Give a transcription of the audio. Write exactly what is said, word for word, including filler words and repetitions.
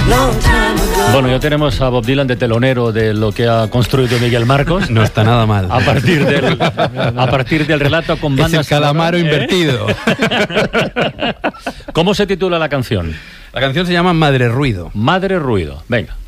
Bueno, ya tenemos a Bob Dylan de telonero de lo que ha construido Miguel Marcos. No está nada mal. A partir del, a partir del relato con bandas... Es el calamaro ¿eh? invertido. ¿Cómo se titula la canción? La canción se llama Madre Ruido. Madre Ruido. Venga.